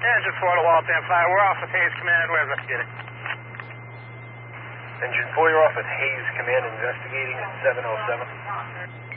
Engine 4 to Waltham 5. We're off with Hayes Command. Where's up? Get it. Engine 4, you're off at Hayes Command investigating at 707.